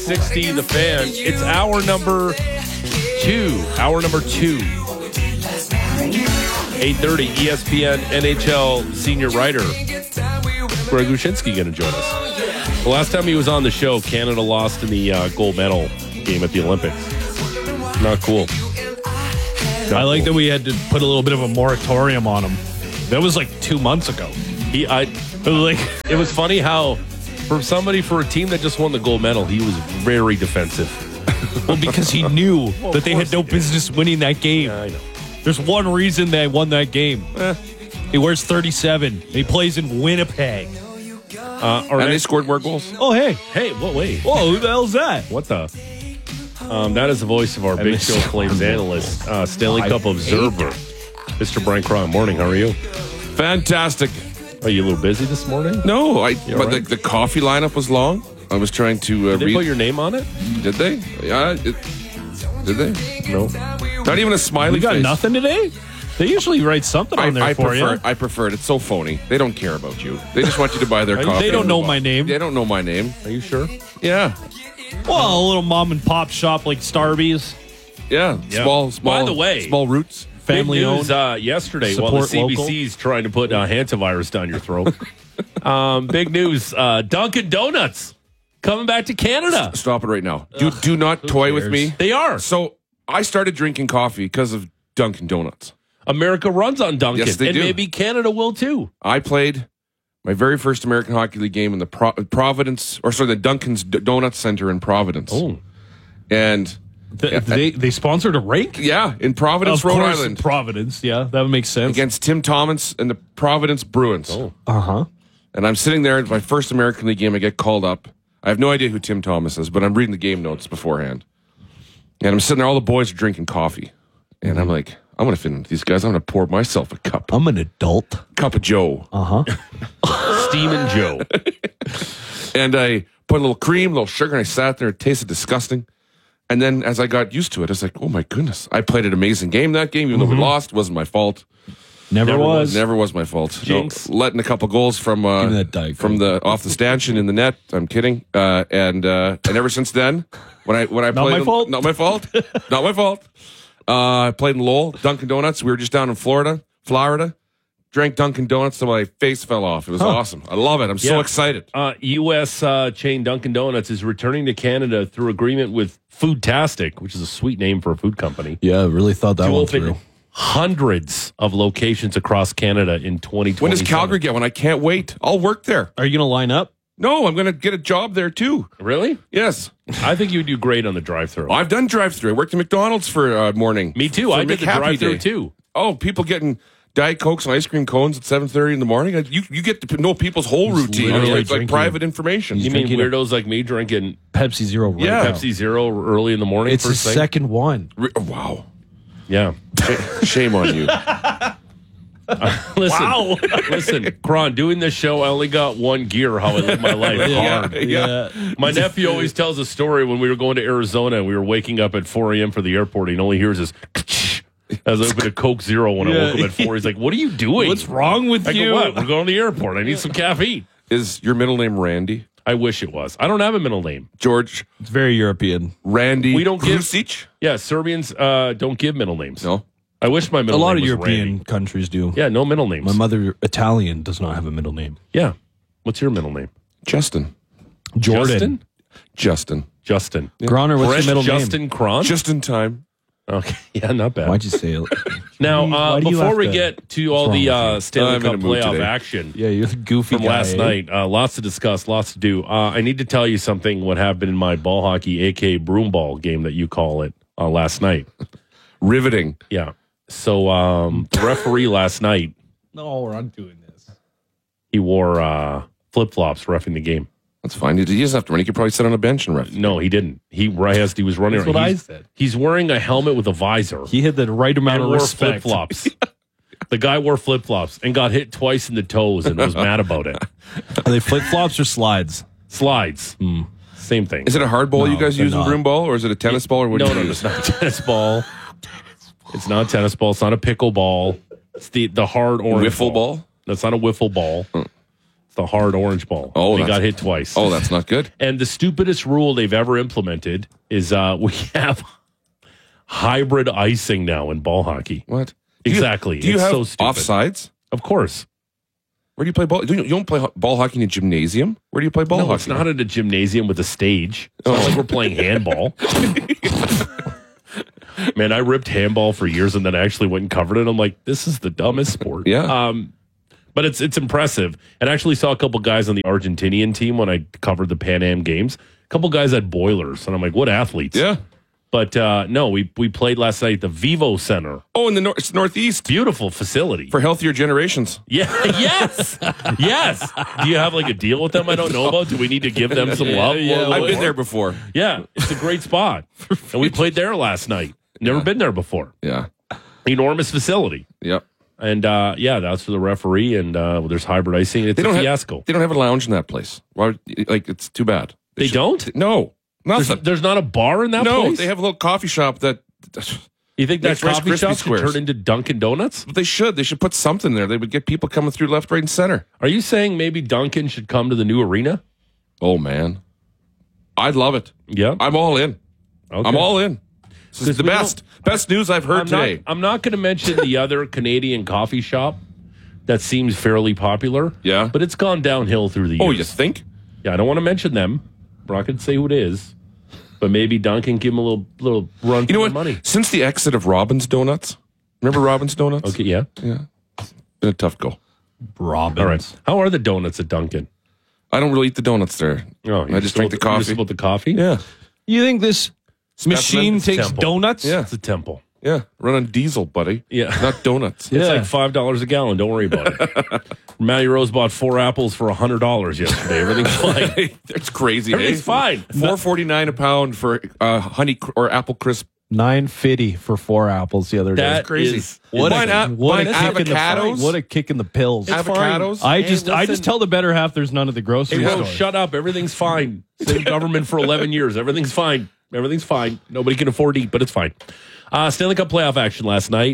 60 The Fan. It's hour number two. 8:30 ESPN NHL senior writer Greg Wyshynski going to join us. The last time he was on the show, Canada lost in the gold medal game at the Olympics. Not cool. I like that we had to put a little bit of a moratorium on him. That was like 2 months ago. It was funny how for a team that just won the gold medal, he was very defensive. Well, because he knew that they had no business winning that game. Yeah, I know. There's one reason they won that game. He wears 37. He plays in Winnipeg. And they scored more goals. Oh, hey. Hey, wait. Whoa, who the hell's that? What the? That is the voice of our Big Show Flames analyst, Stanley Cup observer, Mr. Brian Cron. Morning, how are you? Fantastic. Are you a little busy this morning? No, but the coffee lineup was long. I was trying to Did they put your name on it? Did they? Yeah. Did they? No. Not even a smiley We got face. nothing today? They usually write something on there for you. I prefer it. It's so phony. They don't care about you. They just want you to buy their coffee. They don't know my name. They don't know my name. Are you sure? Yeah. Well, a little mom and pop shop like Starbucks. Yeah. Small. By the way, small roots. Family big news, owned. yesterday, while the Support CBC's trying to put hantavirus down your throat. Big news. Dunkin' Donuts coming back to Canada. Stop it right now. Do not toy with me. They are. So I started drinking coffee because of Dunkin' Donuts. America runs on Dunkin'. Yes, they and do. maybe Canada will too. I played my very first American Hockey League game in the the Dunkin's Donuts Center in Providence. Oh. And They sponsored a rink? yeah, in Providence, Of Rhode course, Island, Providence. Yeah, that would make sense. against Tim Thomas and the Providence Bruins. Oh. Uh-huh. And I'm sitting there, it's my first American League game. I get called up. I have no idea who Tim Thomas is, but I'm reading the game notes beforehand. And I'm sitting there, all the boys are drinking coffee. And I'm like, I'm going to fit into these guys. I'm going to pour myself a cup. I'm an adult. Cup of Joe. Uh-huh. Steamin' Joe. And I put a little cream, a little sugar, and I sat there. It tasted disgusting. And then as I got used to it, I was like, oh my goodness. I played an amazing game that game, even though we lost. It wasn't my fault. Never was. Never was my fault. Jinx. No, letting a couple goals from me that Diet from Coke. off the stanchion in the net. I'm kidding. And ever since then, when I played, my fault? Not my fault. Not my fault. I played in Lowell, Dunkin' Donuts. We were just down in Florida. Drank Dunkin' Donuts till my face fell off. It was awesome. I love it. I'm so excited. U.S. Chain Dunkin' Donuts is returning to Canada through agreement with Foodtastic, which is a sweet name for a food company, Yeah, really thought that to one open through. hundreds of locations across Canada in 2020. When does Calgary get one? I can't wait. I'll work there. Are you going to line up? No, I'm going to get a job there too. Really? Yes. I think you would do great on the drive-thru. I've done drive-thru. I worked at McDonald's for morning. Me too. For I did the McHappy drive-thru Day. too. Oh, people getting Diet Cokes and ice cream cones at 7:30 in the morning. You get to know people's whole routine. literally It's like drinking- private information. You mean drinking a- weirdos like me drinking Pepsi Zero right Yeah. now. Pepsi Zero early in the morning? It's the first thing? second one. Wow. Yeah. Shame on you. Listen, listen, Kron, doing this show, I only got one gear how I live my life. Hard. Yeah. My nephew always tells a story when we were going to Arizona and we were waking up at 4 a.m. for the airport. He only hears this as I open a Coke Zero when I woke up at 4. He's like, what are you doing? What's wrong with I you? go, what? We're going to the airport. I need some caffeine. Is your middle name Randy? I wish it was. I don't have a middle name. George It's very European. Randy We don't give- Krusic? Yeah, Serbians don't give middle names. No. I wish my A middle name lot of was European Randy. countries do. Yeah, no middle names. My mother, Italian, does not have a middle name. Yeah. What's your middle name? Justin. Jordan. Justin. Justin. Groner, what's Fresh your middle Justin name? Kron? Just in time. Okay. Yeah, not bad. Why'd you say it? Now, Why do you before have we to- get to all what's the wrong with you? Stanley I'm in Cup a mood playoff today. action Yeah, you're the goofy from guy, last eh? night, lots to discuss, lots to do. I need to tell you something, what happened in my ball hockey, a.k.a. broomball game that you call it, last night. Riveting. Yeah. So the referee last night, No, we're not doing this. he wore flip-flops reffing the game. That's fine. He doesn't have to run. He could probably sit on a bench and ref. No, he didn't. He was running That's around. what I He's- said. He's wearing a helmet with a visor. He had the right amount and of wore respect. flip-flops. The guy wore flip-flops and got hit twice in the toes and was mad about it. Are they flip-flops or slides? Slides. Same thing. Is it a hard ball No, you guys they're use in not. broom ball, or is it a tennis ball, or what do you No, use? it's not a tennis ball. It's not a tennis ball. It's not a pickleball. It's the hard orange Wiffle ball? That's not a wiffle ball. It's the hard orange ball. Oh, he that's- got hit twice. Oh, that's not good. And the stupidest rule they've ever implemented is we have hybrid icing now in ball hockey. What? Exactly. Do you It's have so stupid. offsides? Of course. Where do you play ball? You don't play ball hockey in a gymnasium? Where do you play ball No, hockey? it's not at a gymnasium with a stage. It's not like we're playing handball. Man, I ripped handball for years and then I actually went and covered it. I'm like, this is the dumbest sport. Yeah. But it's impressive. And I actually saw a couple guys on the Argentinian team when I covered the Pan Am Games. A couple guys had boilers. And I'm like, what athletes? Yeah. But no, we played last night at the Vivo Center. Oh, in the it's Northeast Beautiful facility. for healthier generations. Yeah, yes. Yes. Do you have like a deal with them I don't know about? Do we need to give them some love? I've been there before. Yeah, it's a great spot. And we played there last night. Never been there before. Yeah. Enormous facility. Yep. And that's for the referee. And there's hybrid icing. It's a fiasco. They don't have a lounge in that place. Why? Like, it's too bad. They don't? No. Nothing. There's not a bar in that No, place? they have a little coffee shop that. You think that makes Rice coffee Krispie shop should squares. turn into Dunkin' Donuts? They should. They should put something there. They would get people coming through left, right, and center. Are you saying maybe Dunkin' should come to the new arena? Oh, man. I'd love it. Yeah. I'm all in. Okay. I'm all in. This is the we best news I've heard today. I'm not going to mention the other Canadian coffee shop that seems fairly popular. Yeah. But it's gone downhill through the years. Oh, you think? Yeah, I don't want to mention them. We're not going to say who it is. But maybe Duncan give him a little run for You know their what? money. Since the exit of Robin's Donuts, remember Robin's Donuts? Okay, yeah. Yeah. It's been a tough go. Robbins. All right. How are the donuts at Duncan? I don't really eat the donuts there. Oh, I just drink the coffee. Just about the coffee? Yeah. You think this machine It's takes Temple. donuts? Yeah. It's a temple. Yeah. Run on diesel, buddy. Yeah. Not donuts. It's Yeah. like $5 a gallon. Don't worry about it. Matty Rose bought 4 apples for $100 yesterday. Everything's fine. It's crazy. Everything's fine. $4.49 a pound for honey or apple crisp. $9.50 for 4 apples the other day. That Crazy. is- What Buying a kick in the avocados? what a kick in the pills. It's fine. Avocados? I Hey, just listen. tell the better half there's none at the grocery Hey, store. Rose, shut up. Everything's fine. Same government for 11 years. Everything's fine. Everything's fine. Nobody can afford to eat, but it's fine. Stanley Cup playoff action last night.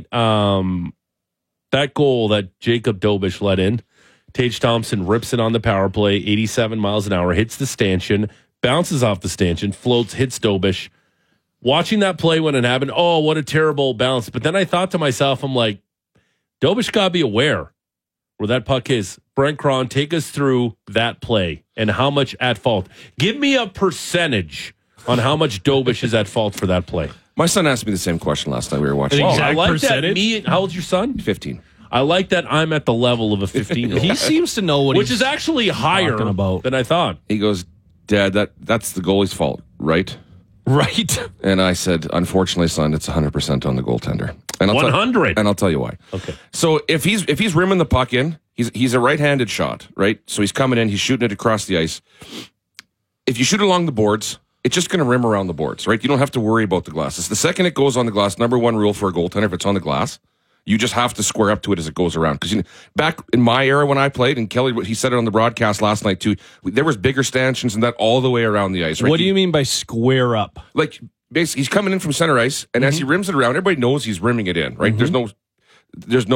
That goal that Jacob Dobish let in, Tage Thompson rips it on the power play, 87 miles an hour, hits the stanchion, bounces off the stanchion, floats, hits Dobish. Watching that play when it happened, oh, what a terrible bounce. But then I thought to myself, I'm like, Dobish got to be aware where that puck is. Brent Cron, take us through that play and how much at fault. Give me a percentage on how much Dobish is at fault for that play. My son asked me the same question last night we were watching. Exact I like percentage? that. How old's your son? 15. I like that I'm at the level of a 15-year-old. He seems to know what Which he's is actually higher talking about. than I thought. He goes, Dad, that's the goalie's fault, right? right. And I said, unfortunately, son, it's 100% on the goaltender. And 100? And I'll tell you why. Okay. So if he's rimming the puck in, he's a right-handed shot, right? So he's coming in, he's shooting it across the ice. If you shoot along the boards, it's just going to rim around the boards, right? You don't have to worry about the glass. It's the second it goes on the glass, number one rule for a goaltender, if it's on the glass, you just have to square up to it as it goes around. Because back in my era when I played, and Kelly, he said it on the broadcast last night too, there was bigger stanchions and that all the way around the ice, right? What do you mean by square up? Like, basically, he's coming in from center ice, and as he rims it around, everybody knows he's rimming it in, right? There's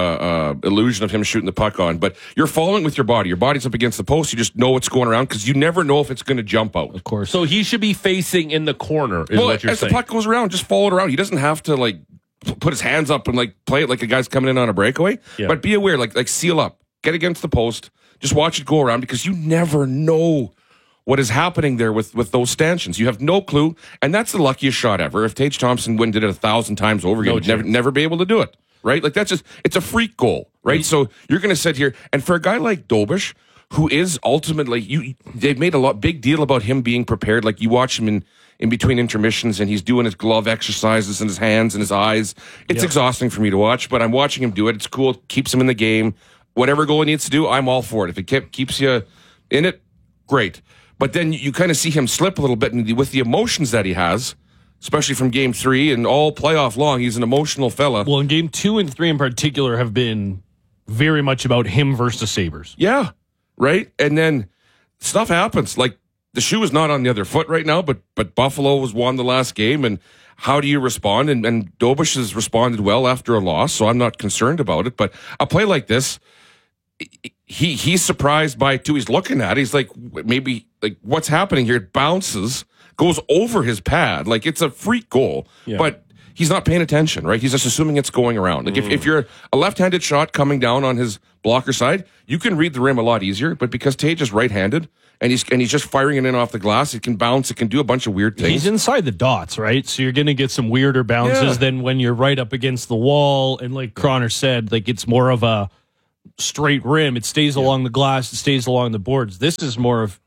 no illusion of him shooting the puck on, but you're following with your body. Your body's up against the post. You just know what's going around because you never know if it's going to jump out. Of course. So he should be facing in the corner, is what you're as saying. the puck goes around, just follow it around. He doesn't have to like put his hands up and like play it like a guy's coming in on a breakaway. Yeah. But be aware, like seal up, get against the post, just watch it go around because you never know what is happening there with those stanchions. You have no clue, and that's the luckiest shot ever. If Tage Thompson did it 1,000 times over again, chance. never be able to do it. Right? Like that's it's a freak goal, right? So you're going to sit here, and for a guy like Dobish, who is ultimately, they've made big deal about him being prepared. Like you watch him in between intermissions, and he's doing his glove exercises and his hands and his eyes. It's exhausting for me to watch, but I'm watching him do it. It's cool. It keeps him in the game. Whatever goal he needs to do, I'm all for it. If it keeps you in it, great. But then you kind of see him slip a little bit, and with the emotions that he has, especially from Game 3 and all playoff long, he's an emotional fella. Well, in Game 2 and 3 in particular have been very much about him versus the Sabres. Yeah, right? And then stuff happens. Like, the shoe is not on the other foot right now, but Buffalo was won the last game, and how do you respond? And Dobish has responded well after a loss, so I'm not concerned about it. But a play like this, he's surprised by it too. He's looking at it. He's like, maybe like what's happening here? It bounces, goes over his pad. Like it's a freak goal, but he's not paying attention, right? He's just assuming it's going around. Like if you're a left-handed shot coming down on his blocker side, you can read the rim a lot easier. But because Tage is right-handed and he's just firing it in off the glass, it can bounce. It can do a bunch of weird things. He's inside the dots, right? So you're going to get some weirder bounces than when you're right up against the wall. And like Croner said, like it's more of a straight rim. It stays along the glass. It stays along the boards. This is more of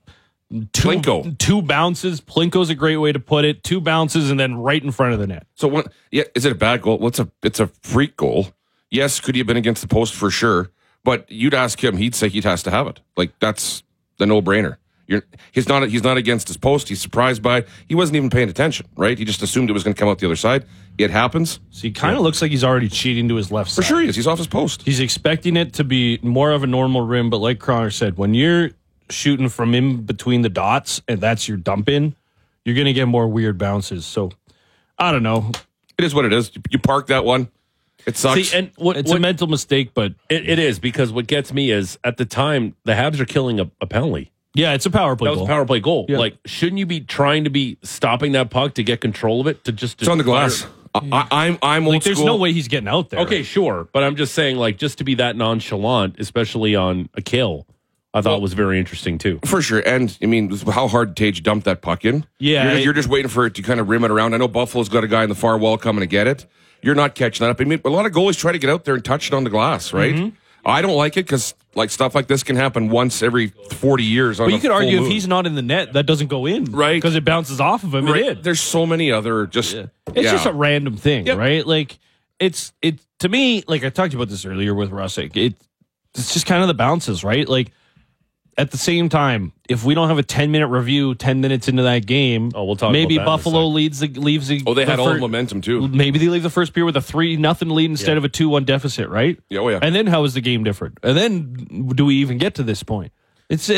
two bounces. Plinko's a great way to put it. 2 bounces and then right in front of the net. So is it a bad goal? Well, it's a freak goal. Yes, could he have been against the post for sure? But you'd ask him, he'd say he has to have it. Like that's the no-brainer. He's not against his post. He's surprised by it. He wasn't even paying attention, right? He just assumed it was going to come out the other side. It happens. So he kind of looks like he's already cheating to his left side. For sure he is. He's off his post. He's expecting it to be more of a normal rim, but like Croner said, when you're shooting from in between the dots and that's your dump in, you're going to get more weird bounces. So I don't know. It is what it is. You park that one. It sucks. See, and it's a mental mistake, but it is, because what gets me is at the time the Habs are killing a penalty. Yeah, it's a power play goal. That was a power play goal. Yeah. Like, shouldn't you be trying to be stopping that puck to get control of it? It's on the glass. I'm old like, there's school. no way he's getting out there. Okay, sure. But I'm just saying, like, just to be that nonchalant, especially on a kill, I thought was very interesting, too. For sure. And, I mean, how hard did Tage dump that puck in? Yeah. You're just waiting for it to kind of rim it around. I know Buffalo's got a guy in the far wall coming to get it. You're not catching that up. I mean, a lot of goalies try to get out there and touch it on the glass, right? Mm-hmm. I don't like it because like stuff like this can happen once every 40 years. But you could argue if he's not in the net, that doesn't go in, right? Because it bounces off of him. Right. It did. There's so many other It's just a random thing, right? Like it's to me. Like I talked about this earlier with Russick. It's just kind of the bounces, right? Like at the same time, if we don't have a 10-minute review 10 minutes into that game, we'll talk maybe about that Buffalo leaves the. They had all the momentum too. Maybe they leave the first period with a 3-0 lead instead of a 2-1 deficit, right? Yeah. And then how is the game different? And then do we even get to this point? It's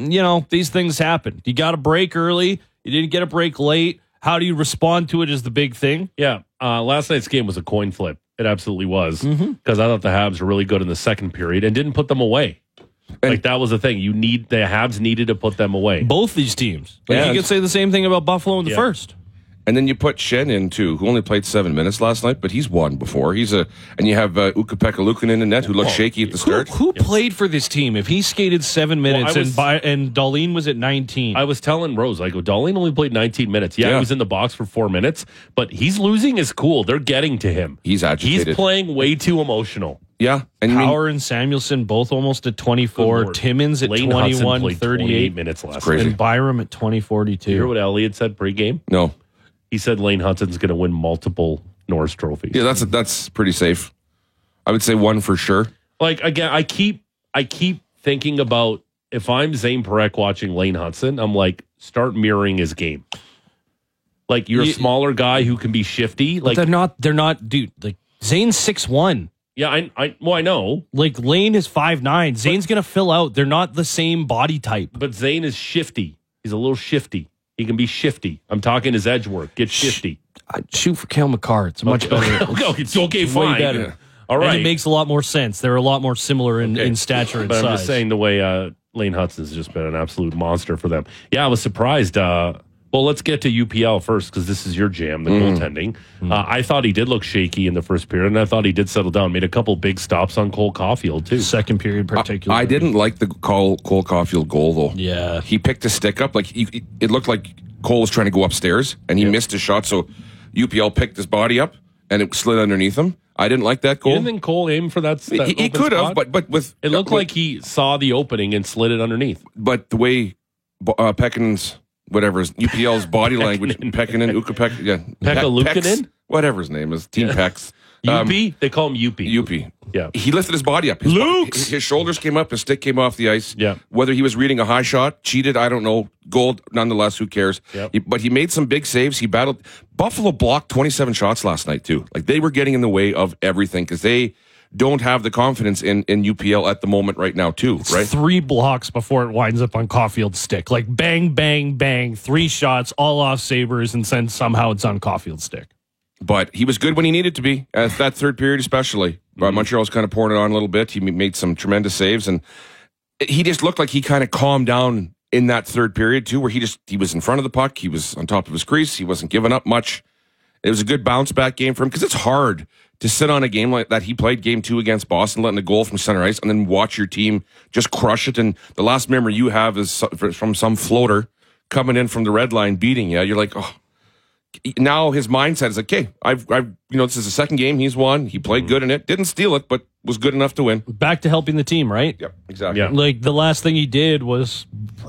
these things happen. You got a break early. You didn't get a break late. How do you respond to it is the big thing. Yeah. Last night's game was a coin flip. It absolutely was, because I thought the Habs were really good in the second period and didn't put them away. Like that was the thing. The Habs needed to put them away. Both these teams. Like you could say the same thing about Buffalo in the first. And then you put Shen in too, who only played 7 minutes last night, but he's won before. And you have Ukko-Pekka Luukkonen in the net, who looked shaky at the start. Who played for this team? If he skated 7 minutes and Dahlin was at 19, I was telling Rose, I go, Dahlin only played 19 minutes. Yeah, he was in the box for 4 minutes, but he's losing his cool. They're getting to him. He's agitated. He's playing way too emotional. Yeah, and Power and Samuelson both almost at 24. Timmins at 21, 38 minutes last night. And Byram at 20-42. You hear what Elliott said pregame? No. He said Lane Hutson's going to win multiple Norris trophies. Yeah, that's pretty safe. I would say one for sure. Like again, I keep thinking about if I'm Zane Parekh watching Lane Hutson, I'm like, start mirroring his game. Like you're a smaller guy who can be shifty. Like they're not, dude. Like Zane's 6'1". Yeah, I know. Like Lane is 5'9". Zane's gonna fill out. They're not the same body type. But Zane is shifty. He's a little shifty. He can be shifty. I'm talking his edge work. Get shifty. I'd shoot for Cale Makar. It's much better. Okay, fine. Way better. Yeah. All right. And it makes a lot more sense. They're a lot more similar in stature and but size. I'm just saying the way Lane Hutson's just been an absolute monster for them. Yeah, I was surprised. Well, let's get to UPL first because this is your jam, the goaltending. I thought he did look shaky in the first period, and I thought he did settle down. Made a couple big stops on Cole Caulfield, too. Second period particularly. I didn't like the Cole Caulfield goal, though. Yeah. He picked a stick up. Like it looked like Cole was trying to go upstairs, and he missed his shot, so UPL picked his body up, and it slid underneath him. I didn't like that goal. You didn't think Cole aimed for that he could have, but with... It looked like he saw the opening and slid it underneath. But the way Pekkanen's... Whatever his UPL's body language, Pekkanen, Ukko-Pekka, Pekka Luukkonen, whatever his name is, Team Pecs. Yuppie? They call him Yuppie. Yuppie. Yeah. He lifted his body up. His shoulders came up, his stick came off the ice. Yeah. Whether he was reading a high shot, cheated, I don't know. Gold, nonetheless, who cares? Yep. But he made some big saves. He battled. Buffalo blocked 27 shots last night, too. Like, they were getting in the way of everything because they don't have the confidence in UPL at the moment right now, too, right? 3 blocks before it winds up on Caulfield's stick. Like, bang, bang, bang, 3 shots, all off Sabres, and then somehow it's on Caulfield's stick. But he was good when he needed to be, that third period especially. Montreal was kind of pouring it on a little bit. He made some tremendous saves, and he just looked like he kind of calmed down in that third period too, where he was in front of the puck, he was on top of his crease, he wasn't giving up much. It was a good bounce back game for him because it's hard to sit on a game like that. He played game 2 against Boston, letting a goal from center ice, and then watch your team just crush it. And the last memory you have is from some floater coming in from the red line, beating you. You're like, oh. Now his mindset is like, okay, I've this is the second game he's won. He played good in it, didn't steal it, but was good enough to win. Back to helping the team, right? Yep, exactly. Yeah. Like the last thing he did was